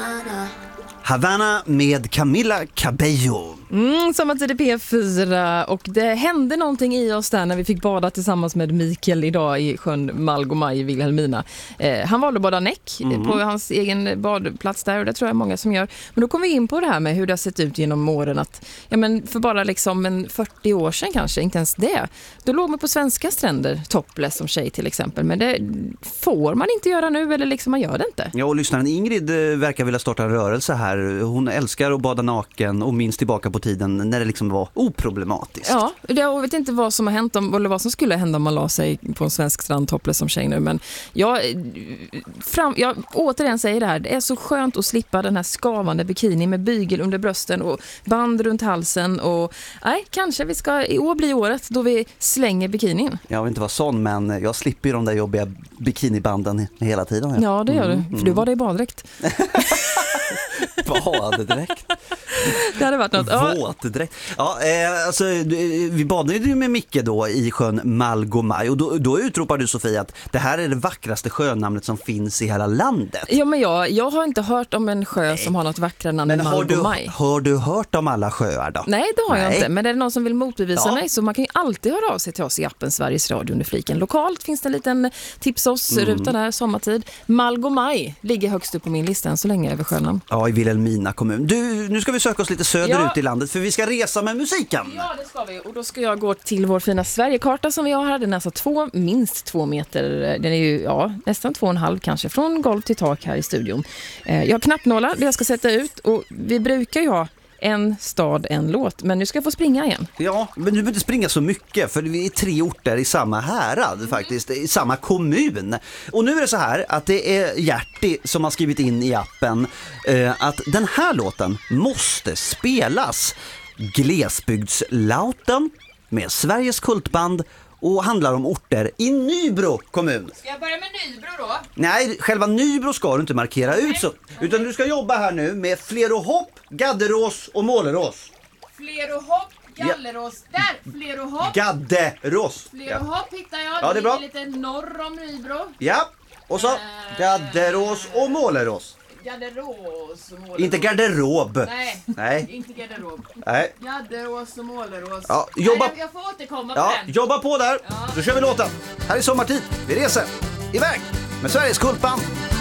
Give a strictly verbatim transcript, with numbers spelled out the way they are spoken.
Havana med Camila Cabello. Mm, sommartid i P fyra, och det hände någonting i oss där när vi fick bada tillsammans med Mikael idag i sjön Malgomaj i Vilhelmina. Eh, han valde att bada näck mm. på hans egen badplats där, och det tror jag många som gör. Men då kom vi in på det här med hur det har sett ut genom åren, att ja, men för bara liksom en fyrtio år sedan kanske, inte ens det. Då låg man på svenska stränder topless som tjej till exempel, men det får man inte göra nu, eller liksom man gör det inte. Ja, och lyssnaren Ingrid verkar vilja starta en rörelse här. Hon älskar att bada naken och minns tillbaka på tiden när det liksom var oproblematiskt. Ja, jag vet inte vad som har hänt om, eller vad som skulle hända om man la sig på en svensk strand topless som tjej nu, men jag, fram, jag återigen säger det här, det är så skönt att slippa den här skavande bikini med bygel under brösten och band runt halsen, och nej, kanske vi ska i år bli året då vi slänger bikinin. Jag vill inte vara sån, men jag slipper ju de där jobbiga bikinibanden hela tiden. Ja, det gör du, mm, för du var det i baddräkt. Baddräkt. Det hade varit något. Våtdräkt. Ja, eh, alltså, vi badade ju med Micke då i sjön Malgomaj, och då, då utropar du, Sofia, att det här är det vackraste sjönamnet som finns i hela landet. Ja, men jag, jag har inte hört om en sjö som har något vackrare namn än Malgomaj. Har, har du hört om alla sjöar då? Nej, det har Nej. jag inte. Men är det någon som vill motbevisa ja. mig, så man kan ju alltid höra av sig till oss i appen Sveriges Radio under fliken. Lokalt finns det en liten tips oss-ruta mm. där, sommartid. Malgomaj ligger högst upp på min lista än så länge över sjönamn. Ja, i Vilhelmina kommun. Du, nu ska vi söka oss lite söderut ja. i landet, för vi ska resa med musiken. Ja, det ska vi. Och då ska jag gå till vår fina Sverigekarta som vi har här. Den är alltså två, minst två meter. Den är ju ja, nästan två och en halv kanske, från golv till tak här i studion. Jag har knappnålar det jag ska sätta ut, och vi brukar ju ha en stad, en låt. Men nu ska jag få springa igen. Ja, men du behöver inte springa så mycket, för vi är tre orter i samma härad mm. faktiskt, i samma kommun. Och nu är det så här att det är Hjärti som har skrivit in i appen eh, att den här låten måste spelas. Glesbygdslauten med Sveriges kultband, och handlar om orter i Nybro kommun. Ska jag börja med Nybro då? Nej, själva Nybro ska du inte markera ut så. Utan du ska jobba här nu med Flerohopp, Gadderås och Målerås. Flerohopp, Gallerås. Ja. Där, Flerohopp. Gadderås. Flerohopp ja. hittar jag. Ja, det är bra. Lite norr om Nybro. Ja, och så Gadderås och Målerås. Gadderås och Målerås. Inte garderob. Nej, Nej. inte garderob. Nej. Gadderås och Målerås. Ja, jobba. Nej, jag får återkomma ja, på den. Jobba på där. Ja. Då kör vi låten. Här är sommartid. Vi reser iväg med Sveriges kultband.